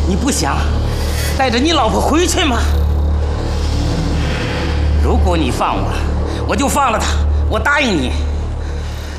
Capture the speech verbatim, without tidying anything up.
你不想带着你老婆回去吗？如果你放我，我就放了她，我答应你。